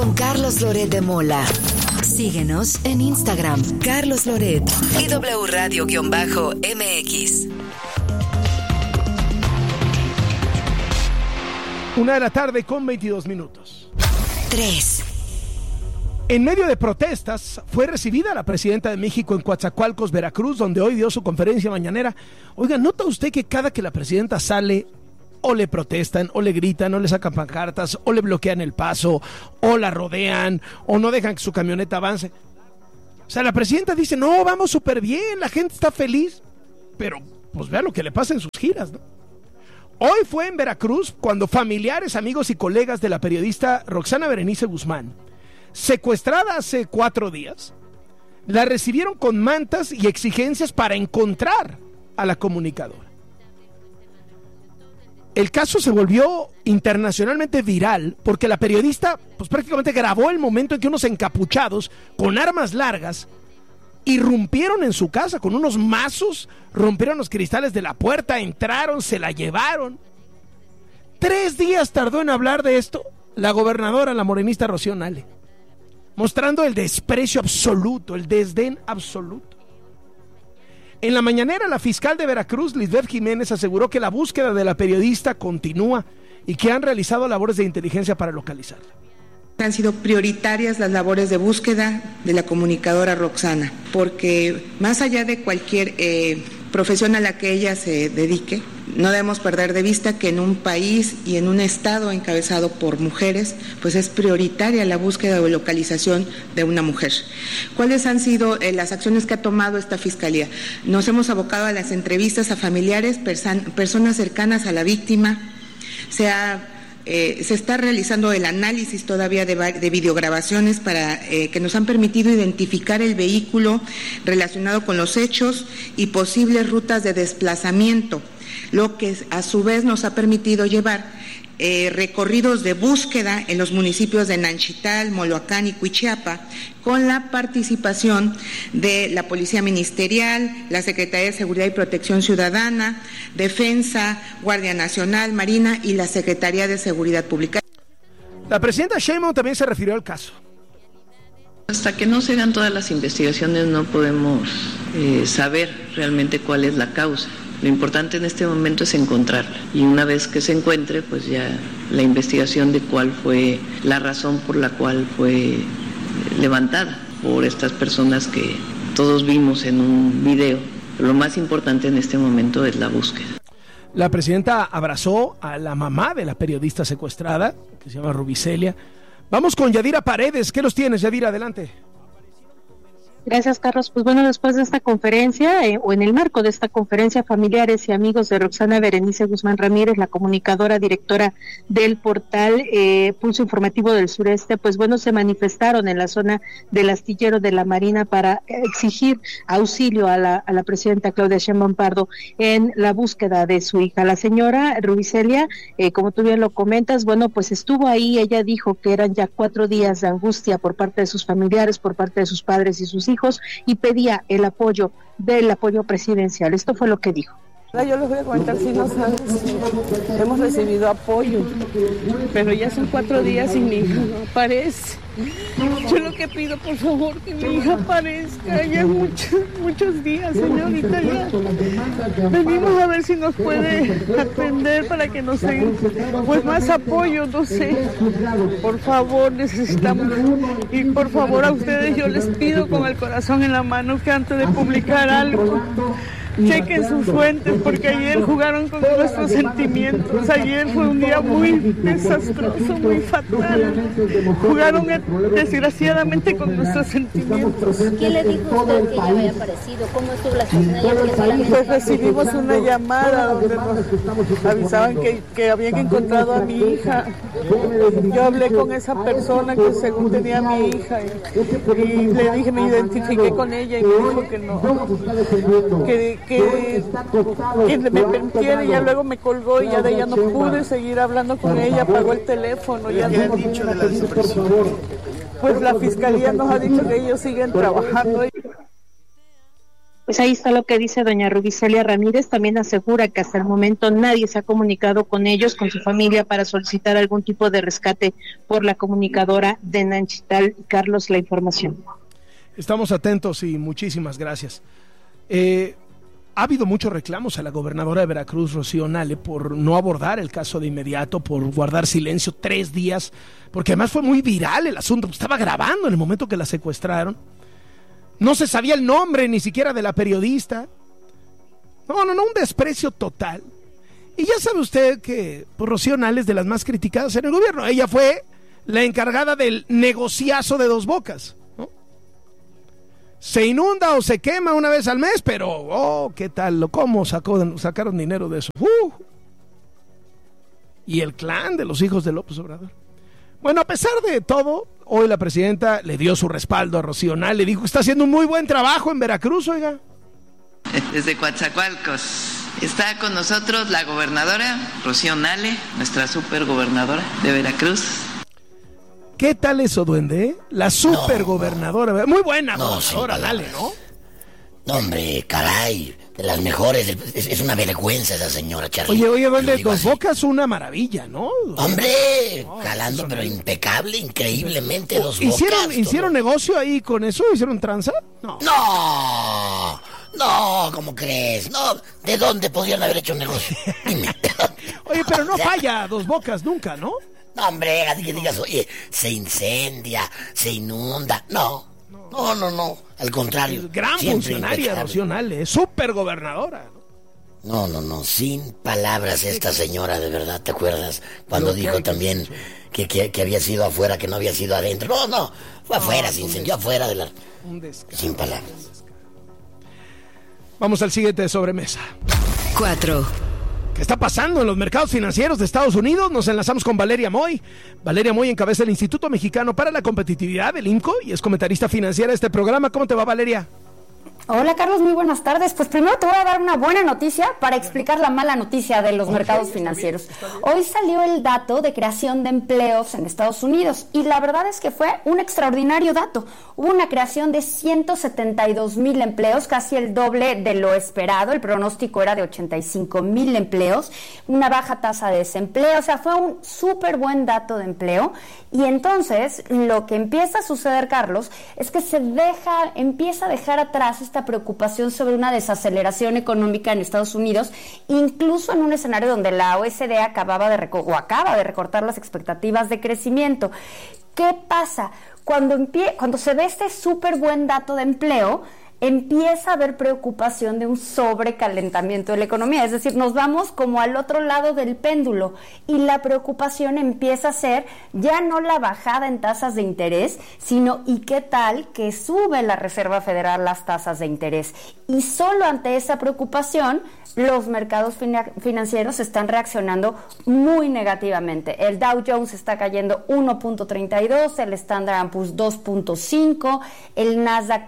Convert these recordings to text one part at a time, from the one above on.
Con Carlos Loret de Mola. Síguenos en Instagram, Carlos Loret y W Radio-MX. 1:22 p.m. 3. En medio de protestas, fue recibida la presidenta de México en Coatzacoalcos, Veracruz, donde hoy dio su conferencia mañanera. Oiga, ¿nota usted que cada que la presidenta sale, o le protestan, o le gritan, o le sacan pancartas, o le bloquean el paso, o la rodean, o no dejan que su camioneta avance? O sea, la presidenta dice, no, vamos súper bien, la gente está feliz, pero pues vea lo que le pasa en sus giras, ¿no? Hoy fue en Veracruz cuando familiares, amigos y colegas de la periodista Roxana Berenice Guzmán, secuestrada hace 4 días, la recibieron con mantas y exigencias para encontrar a la comunicadora. El caso se volvió internacionalmente viral porque la periodista pues prácticamente grabó el momento en que unos encapuchados con armas largas irrumpieron en su casa con unos mazos, rompieron los cristales de la puerta, entraron, se la llevaron. 3 días tardó en hablar de esto la gobernadora, la morenista Rocío Nale, mostrando el desprecio absoluto, el desdén absoluto. En la mañanera, la fiscal de Veracruz, Lisbeth Jiménez, aseguró que la búsqueda de la periodista continúa y que han realizado labores de inteligencia para localizarla. Han sido prioritarias las labores de búsqueda de la comunicadora Roxana, porque más allá de cualquier profesión a la que ella se dedique, no debemos perder de vista que en un país y en un estado encabezado por mujeres, pues es prioritaria la búsqueda o localización de una mujer. ¿Cuáles han sido las acciones que ha tomado esta Fiscalía? Nos hemos abocado a las entrevistas a familiares, personas cercanas a la víctima. Se está realizando el análisis todavía de videograbaciones para que nos han permitido identificar el vehículo relacionado con los hechos y posibles rutas de desplazamiento, lo que a su vez nos ha permitido llevar recorridos de búsqueda en los municipios de Nanchital, Moloacán y Cuichiapa, con la participación de la Policía Ministerial, la Secretaría de Seguridad y Protección Ciudadana, Defensa, Guardia Nacional, Marina y la Secretaría de Seguridad Pública. La presidenta Sheinbaum también se refirió al caso. Hasta que no se hagan todas las investigaciones no podemos saber realmente cuál es la causa. Lo importante en este momento es encontrarla y una vez que se encuentre, pues ya la investigación de cuál fue la razón por la cual fue levantada por estas personas que todos vimos en un video. Pero lo más importante en este momento es la búsqueda. La presidenta abrazó a la mamá de la periodista secuestrada, que se llama Rubicelia. Vamos con Yadira Paredes. ¿Qué los tienes, Yadira? Adelante. Gracias, Carlos. Pues bueno, después de esta conferencia, o en el marco de esta conferencia, familiares y amigos de Roxana Berenice Guzmán Ramírez, la comunicadora, directora del portal Pulso Informativo del Sureste, pues bueno, se manifestaron en la zona del astillero de la Marina para exigir auxilio a la presidenta Claudia Sheinbaum Pardo en la búsqueda de su hija. La señora Rubicelia, como tú bien lo comentas, bueno, pues estuvo ahí. Ella dijo que eran ya 4 días de angustia por parte de sus familiares, por parte de sus padres y sus hijos, y pedía el apoyo presidencial. Esto fue lo que dijo. Yo les voy a comentar, si no sabes, hemos recibido apoyo, pero ya son 4 días y mi hija no aparece. Yo lo que pido, por favor, que mi hija aparezca. Ya muchos días, señorita, ya venimos a ver si nos puede atender para que nos den pues más apoyo, no sé. Por favor, necesitamos, y por favor a ustedes yo les pido con el corazón en la mano que antes de publicar algo, chequen sus fuentes, porque ayer jugaron con nuestros sentimientos. Ayer fue un día muy desastroso, muy fatal. Jugaron desgraciadamente con nuestros sentimientos. ¿Qué le dijo usted que ella había aparecido? ¿Cómo estuvo la situación? Pues recibimos una llamada donde nos avisaban que habían encontrado a mi hija. Yo hablé con esa persona que según tenía a mi hija y le dije, me identifiqué con ella y me dijo que no, que me permitiera, y ya luego me colgó y ya de ella no pude seguir hablando con ella, apagó el teléfono. Ya ¿Qué han dicho de la desaparición? Pues la fiscalía nos ha dicho que ellos siguen trabajando. Pues ahí está lo que dice doña Rubicelia Ramírez. También asegura que hasta el momento nadie se ha comunicado con ellos, con su familia, para solicitar algún tipo de rescate por la comunicadora de Nanchital. Carlos, la información. Estamos atentos y muchísimas gracias. Ha habido muchos reclamos a la gobernadora de Veracruz, Rocío Nale, por no abordar el caso de inmediato, por guardar silencio 3 días, porque además fue muy viral el asunto. Estaba grabando en el momento que la secuestraron. No se sabía el nombre ni siquiera de la periodista. No, un desprecio total. Y ya sabe usted que pues, Rocío Nale es de las más criticadas en el gobierno. Ella fue la encargada del negociazo de Dos Bocas, ¿no? Se inunda o se quema una vez al mes, pero, ¿qué tal? ¿Cómo sacaron dinero de eso? Y el clan de los hijos de López Obrador. Bueno, a pesar de todo, hoy la presidenta le dio su respaldo a Rocío Nale, le dijo que está haciendo un muy buen trabajo en Veracruz, oiga. Desde Coatzacoalcos está con nosotros la gobernadora Rocío Nale, nuestra supergobernadora de Veracruz. ¿Qué tal eso, duende? La supergobernadora, muy buena gobernadora, Nale, ¿no? No, hombre, caray, de las mejores, es una vergüenza esa señora, Charlie. Oye, duende, Dos Bocas una maravilla, ¿no? Hombre, jalando, pero impecable, increíblemente, Dos Bocas. ¿Hicieron negocio ahí con eso? ¿Hicieron tranza? No, ¿cómo crees? No, ¿de dónde podrían haber hecho un negocio? Dime. Oye, pero no falla Dos Bocas nunca, ¿no? No, hombre, así que digas, oye, se incendia, se inunda. No, al contrario. Gran funcionaria, Rocío Nale, súper gobernadora. No, sin palabras esta señora, de verdad, ¿te acuerdas? Cuando dijo también que había sido afuera, que no había sido adentro. No, fue afuera, se incendió afuera de la... Sin palabras. Vamos al siguiente de sobremesa. 4. ¿Qué está pasando en los mercados financieros de Estados Unidos? Nos enlazamos con Valeria Moy. Valeria Moy encabeza el Instituto Mexicano para la Competitividad, el IMCO, y es comentarista financiera de este programa. ¿Cómo te va, Valeria? Hola, Carlos, muy buenas tardes. Pues primero te voy a dar una buena noticia para explicar la mala noticia de los mercados financieros. Hoy salió el dato de creación de empleos en Estados Unidos y la verdad es que fue un extraordinario dato. Hubo una creación de 172,000 empleos, casi el doble de lo esperado. El pronóstico era de 85,000 empleos, una baja tasa de desempleo, o sea, fue un súper buen dato de empleo. Y entonces, lo que empieza a suceder, Carlos, es que empieza a dejar atrás esta preocupación sobre una desaceleración económica en Estados Unidos, incluso en un escenario donde la OECD acaba de recortar las expectativas de crecimiento. ¿Qué pasa? Cuando se ve este súper buen dato de empleo, empieza a haber preocupación de un sobrecalentamiento de la economía, es decir, nos vamos como al otro lado del péndulo y la preocupación empieza a ser ya no la bajada en tasas de interés, sino ¿y qué tal que sube la Reserva Federal las tasas de interés? Y solo ante esa preocupación los mercados financieros están reaccionando muy negativamente. El Dow Jones está cayendo 1.32, el Standard & Poor's 2.5, el Nasdaq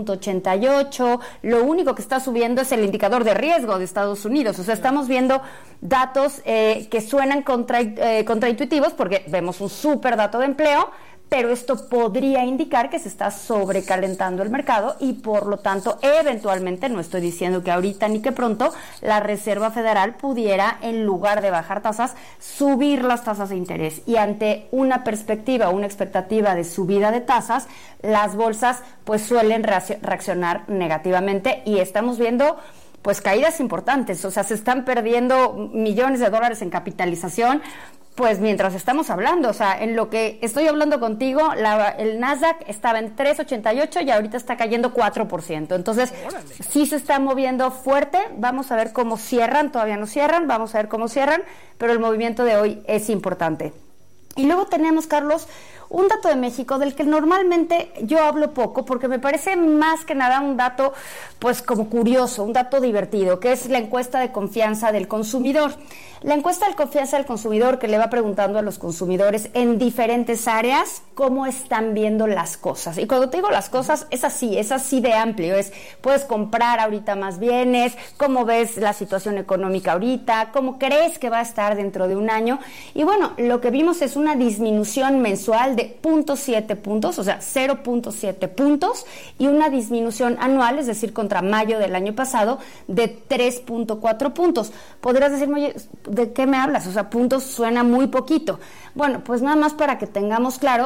3.88. Lo único que está subiendo es el indicador de riesgo de Estados Unidos. O sea, estamos viendo datos que suenan contraintuitivos porque vemos un súper dato de empleo, pero esto podría indicar que se está sobrecalentando el mercado y por lo tanto eventualmente, no estoy diciendo que ahorita ni que pronto, la Reserva Federal pudiera, en lugar de bajar tasas, subir las tasas de interés. Y ante una perspectiva o una expectativa de subida de tasas, las bolsas pues suelen reaccionar negativamente y estamos viendo pues caídas importantes, o sea, se están perdiendo millones de dólares en capitalización. Pues mientras estamos hablando, o sea, en lo que estoy hablando contigo, el Nasdaq estaba en 3.88 y ahorita está cayendo 4%. Entonces, sí se está moviendo fuerte. Vamos a ver cómo cierran. Todavía no cierran. Vamos a ver cómo cierran. Pero el movimiento de hoy es importante. Y luego tenemos, Carlos, un dato de México del que normalmente yo hablo poco porque me parece más que nada un dato pues como curioso, un dato divertido, que es la encuesta de confianza del consumidor. La encuesta de confianza del consumidor que le va preguntando a los consumidores en diferentes áreas cómo están viendo las cosas. Y cuando te digo las cosas, es así de amplio. Puedes comprar ahorita más bienes, cómo ves la situación económica ahorita, cómo crees que va a estar dentro de un año. Y bueno, lo que vimos es una disminución mensual de de 0.7 puntos, o sea, 0.7 puntos, y una disminución anual, es decir, contra mayo del año pasado, de 3.4 puntos. Podrías decirme, oye, ¿de qué me hablas? O sea, puntos suena muy poquito. Bueno, pues nada más para que tengamos claro,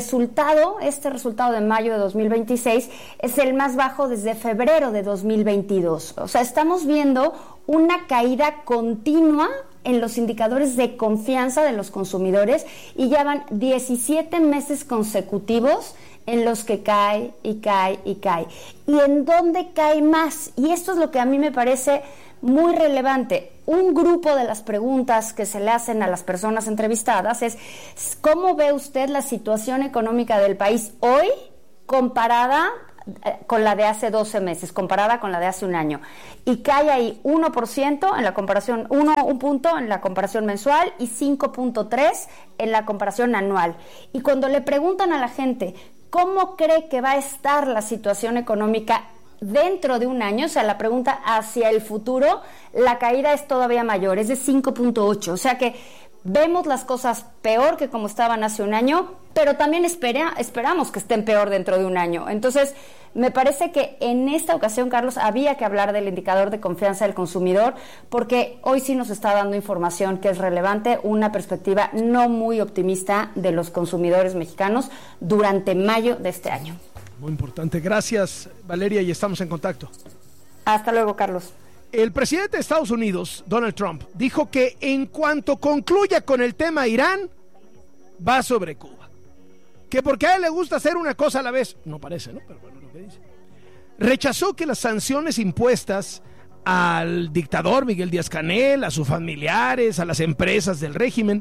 este resultado de mayo de 2026 es el más bajo desde febrero de 2022. O sea, estamos viendo una caída continua en los indicadores de confianza de los consumidores y ya van 17 meses consecutivos en los que cae y cae y cae. ¿Y en dónde cae más? Y esto es lo que a mí me parece muy relevante. Un grupo de las preguntas que se le hacen a las personas entrevistadas es: ¿cómo ve usted la situación económica del país hoy comparada con la de hace 12 meses, comparada con la de hace un año? Y cae ahí 1% en la comparación, un punto en la comparación mensual y 5.3 en la comparación anual. Y cuando le preguntan a la gente cómo cree que va a estar la situación económica dentro de un año, o sea, la pregunta hacia el futuro, la caída es todavía mayor, es de 5.8, o sea que vemos las cosas peor que como estaban hace un año, pero también esperamos que estén peor dentro de un año. Entonces, me parece que en esta ocasión, Carlos, había que hablar del indicador de confianza del consumidor, porque hoy sí nos está dando información que es relevante, una perspectiva no muy optimista de los consumidores mexicanos durante mayo de este año. Muy importante. Gracias, Valeria, y estamos en contacto. Hasta luego, Carlos. El presidente de Estados Unidos, Donald Trump, dijo que en cuanto concluya con el tema Irán, va sobre Cuba. Que porque a él le gusta hacer una cosa a la vez. No parece, ¿no? Pero bueno, lo que dice. Rechazó que las sanciones impuestas al dictador Miguel Díaz-Canel, a sus familiares, a las empresas del régimen,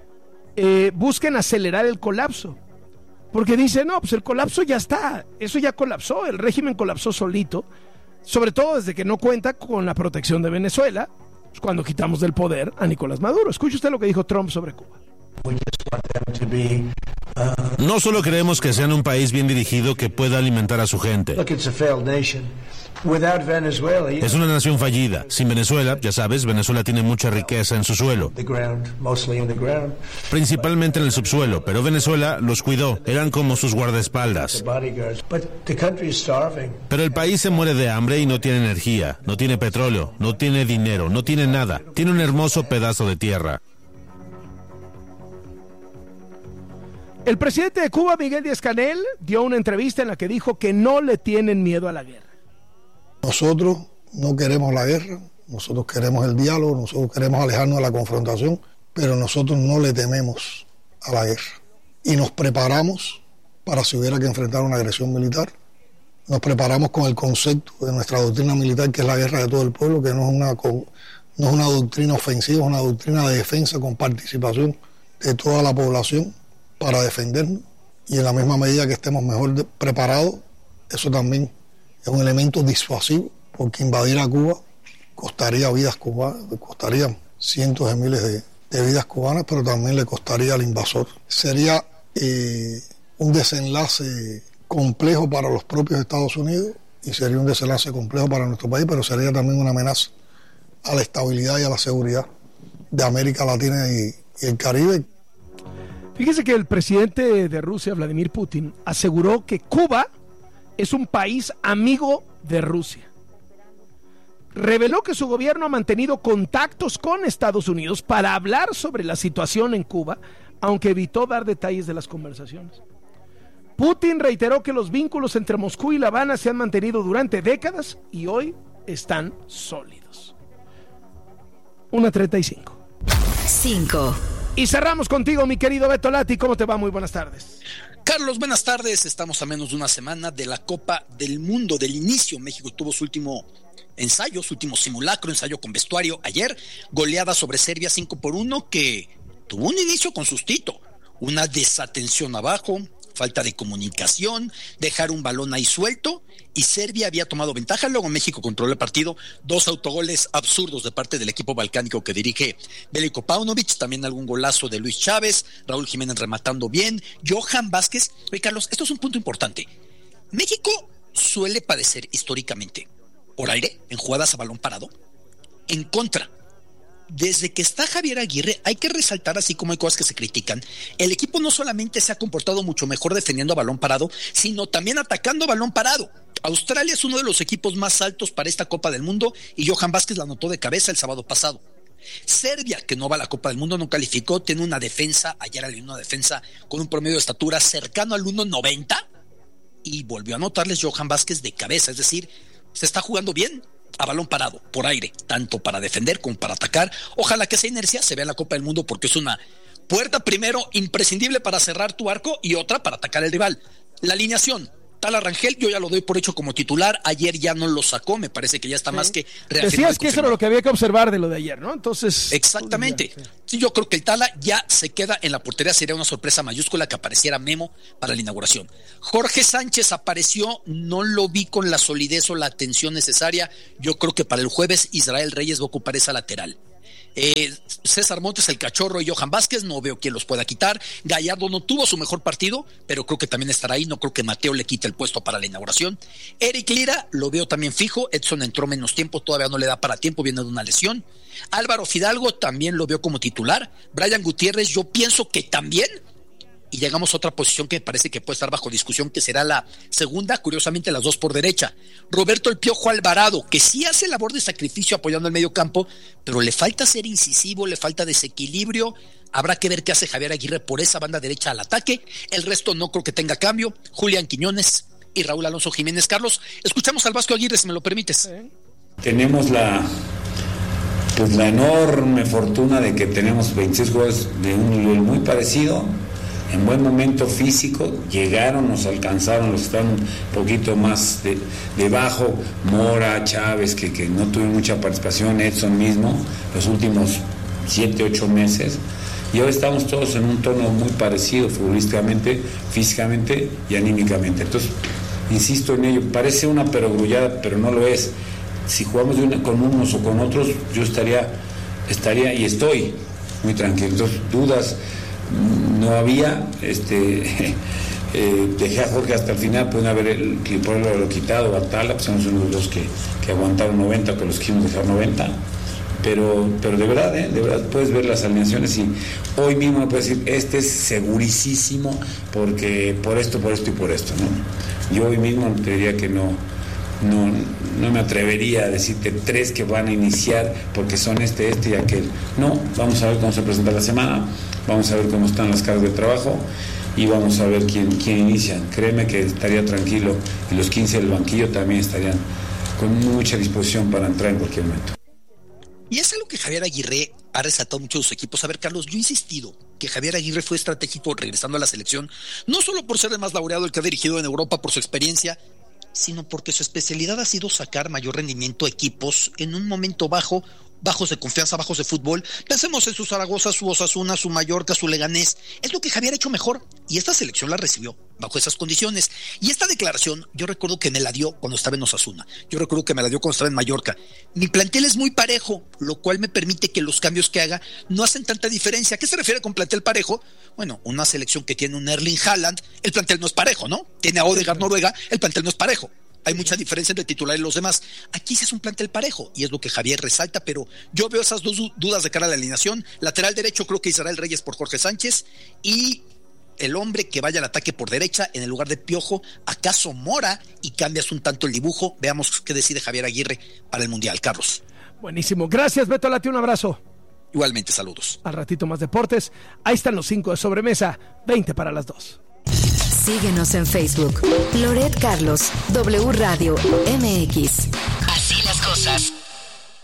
busquen acelerar el colapso. Porque dice, no, pues el colapso ya está, eso ya colapsó, el régimen colapsó solito, sobre todo desde que no cuenta con la protección de Venezuela, cuando quitamos del poder a Nicolás Maduro. Escuche usted lo que dijo Trump sobre Cuba. No solo queremos que sean un país bien dirigido que pueda alimentar a su gente. Es una nación fallida. Sin Venezuela, ya sabes, Venezuela tiene mucha riqueza en su suelo, principalmente en el subsuelo, pero Venezuela los cuidó, eran como sus guardaespaldas. Pero el país se muere de hambre y no tiene energía, no tiene petróleo, no tiene dinero, no tiene nada. Tiene un hermoso pedazo de tierra. El presidente de Cuba, Miguel Díaz-Canel, dio una entrevista en la que dijo que no le tienen miedo a la guerra. Nosotros no queremos la guerra, nosotros queremos el diálogo, nosotros queremos alejarnos de la confrontación, pero nosotros no le tememos a la guerra. Y nos preparamos para si hubiera que enfrentar una agresión militar. Nos preparamos con el concepto de nuestra doctrina militar, que es la guerra de todo el pueblo, que no es una doctrina ofensiva, es una doctrina de defensa con participación de toda la población para defendernos. Y en la misma medida que estemos mejor preparados, eso también es un elemento disuasivo, porque invadir a Cuba costaría vidas cubanas, costaría cientos de miles de vidas cubanas, pero también le costaría al invasor. Sería un desenlace complejo para los propios Estados Unidos y sería un desenlace complejo para nuestro país, pero sería también una amenaza a la estabilidad y a la seguridad de América Latina y el Caribe. Fíjese que el presidente de Rusia, Vladimir Putin, aseguró que Cuba es un país amigo de Rusia. Reveló que su gobierno ha mantenido contactos con Estados Unidos para hablar sobre la situación en Cuba, aunque evitó dar detalles de las conversaciones. Putin reiteró que los vínculos entre Moscú y La Habana se han mantenido durante décadas y hoy están sólidos. 1:35. 5. Y cerramos contigo, mi querido Beto Lati. ¿Cómo te va? Muy buenas tardes. Carlos, buenas tardes. Estamos a menos de una semana de la Copa del Mundo, del inicio. México tuvo su último ensayo, su último simulacro, ensayo con vestuario ayer. Goleada sobre Serbia 5-1, que tuvo un inicio con sustito. Una desatención abajo, falta de comunicación, dejar un balón ahí suelto, y Serbia había tomado ventaja. Luego México controló el partido, 2 autogoles absurdos de parte del equipo balcánico que dirige Veljko Paunovic, también algún golazo de Luis Chávez, Raúl Jiménez rematando bien, Johan Vázquez. Oye, Carlos, esto es un punto importante. México suele padecer históricamente por aire, en jugadas a balón parado, en contra desde que está Javier Aguirre, hay que resaltar, así como hay cosas que se critican, el equipo no solamente se ha comportado mucho mejor defendiendo a balón parado, sino también atacando a balón parado. Australia es uno de los equipos más altos para esta Copa del Mundo y Johan Vázquez la anotó de cabeza el sábado pasado. Serbia, que no va a la Copa del Mundo, no calificó, tiene una defensa, ayer había una defensa con un promedio de estatura cercano al 1.90 y volvió a anotarles Johan Vázquez de cabeza, es decir, se está jugando bien a balón parado, por aire, tanto para defender como para atacar. Ojalá que esa inercia se vea en la Copa del Mundo porque es una puerta primero imprescindible para cerrar tu arco y otra para atacar al rival. La alineación, Tala Rangel, yo ya lo doy por hecho como titular, ayer ya no lo sacó, me parece que ya está más que reafirmado. Decías que eso era lo que había que observar de lo de ayer, ¿no? Entonces... Exactamente. Sí, yo creo que el Tala ya se queda en la portería, sería una sorpresa mayúscula que apareciera Memo para la inauguración. Jorge Sánchez apareció, no lo vi con la solidez o la atención necesaria, yo creo que para el jueves Israel Reyes va a ocupar esa lateral. César Montes, el Cachorro y Johan Vázquez, no veo quién los pueda quitar. Gallardo no tuvo su mejor partido, pero creo que también estará ahí, no creo que Mateo le quite el puesto para la inauguración. Eric Lira, lo veo también fijo, Edson entró menos tiempo, todavía no le da para tiempo, viene de una lesión. Álvaro Fidalgo también lo veo como titular. Brian Gutiérrez, yo pienso que también. Y llegamos a otra posición que me parece que puede estar bajo discusión, que será la segunda, curiosamente las dos por derecha. Roberto El Piojo Alvarado, que sí hace labor de sacrificio apoyando el medio campo, pero le falta ser incisivo, le falta desequilibrio. Habrá que ver qué hace Javier Aguirre por esa banda derecha al ataque. El resto no creo que tenga cambio. Julián Quiñones y Raúl Alonso Jiménez. Carlos, escuchamos al Vasco Aguirre, si me lo permites. Tenemos la enorme fortuna de que tenemos 26 jugadores de un nivel muy parecido, en buen momento físico, llegaron, nos alcanzaron, los que están un poquito más debajo, Mora, Chávez, que no tuvieron mucha participación, Edson mismo, los últimos 7-8 meses, y ahora estamos todos en un tono muy parecido, futbolísticamente, físicamente y anímicamente. Entonces, insisto en ello, parece una perogrullada, pero no lo es. Si jugamos con unos o con otros, yo estaría y estoy muy tranquilo. Entonces, dudas no había, dejé a Jorge hasta el final, pueden haber lo quitado, a Tala, pues son los dos que aguantaron 90, que los quisimos dejar 90, pero de verdad puedes ver las alineaciones y hoy mismo me puedes decir, este es segurísimo porque por esto y por esto, ¿no? Yo hoy mismo te diría que no me atrevería a decirte 3 que van a iniciar porque son este y aquel. No, vamos a ver cómo se presenta la semana, vamos a ver cómo están las cargas de trabajo y vamos a ver quién inicia. Créeme que estaría tranquilo y los 15 del banquillo también estarían con mucha disposición para entrar en cualquier momento. Y es algo que Javier Aguirre ha resaltado mucho de sus equipos. A ver, Carlos, yo he insistido que Javier Aguirre fue estratégico regresando a la selección, no solo por ser el más laureado, el que ha dirigido en Europa por su experiencia, sino porque su especialidad ha sido sacar mayor rendimiento a equipos en un momento bajos de confianza, bajos de fútbol. Pensemos en su Zaragoza, su Osasuna, su Mallorca, su Leganés. Es lo que Javier ha hecho mejor y esta selección la recibió bajo esas condiciones. Y esta declaración yo recuerdo que me la dio cuando estaba en Osasuna, yo recuerdo que me la dio cuando estaba en Mallorca. Mi plantel es muy parejo, lo cual me permite que los cambios que haga no hacen tanta diferencia. ¿A qué se refiere con plantel parejo? Bueno, una selección que tiene un Erling Haaland, el plantel no es parejo, ¿no? Tiene a Odegaard, Noruega, el plantel no es parejo. Hay mucha diferencia entre titular y los demás. Aquí sí es un plantel parejo y es lo que Javier resalta, pero yo veo esas dos dudas de cara a la alineación. Lateral derecho creo que Israel Reyes por Jorge Sánchez y el hombre que vaya al ataque por derecha en el lugar de Piojo, acaso Mora, y cambias un tanto el dibujo. Veamos qué decide Javier Aguirre para el Mundial. Carlos. Buenísimo. Gracias, Beto Lati. Un abrazo. Igualmente, saludos. Al ratito más deportes. Ahí están los 5 de sobremesa, 20 para las 2. Síguenos en Facebook. Loret Carlos, W Radio MX. Así las cosas.